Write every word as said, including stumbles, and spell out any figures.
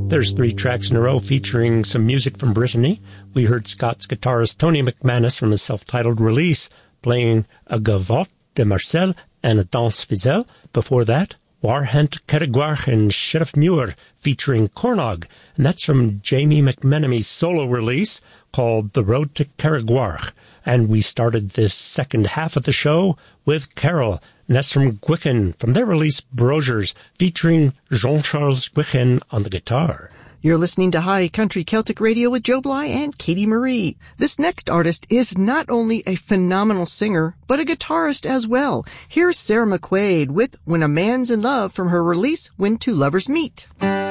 There's three tracks in a row featuring some music from Brittany. We heard Scots guitarist Tony McManus from his self-titled release playing a Gavotte de Marcel and a Danse Fidèle. Before that, Warhant Carriguarch and Sheriff Muir featuring Cornog, and that's from Jamie McMenemy's solo release called The Road to Carriguarch. And we started this second half of the show with Carol, and that's from Gwichen, from their release Brosiers, featuring Jean-Charles Gwichen on the guitar. You're listening to High Country Celtic Radio with Joe Bly and Katie Marie. This next artist is not only a phenomenal singer, but a guitarist as well. Here's Sarah McQuaid with When a Man's in Love from her release When Two Lovers Meet.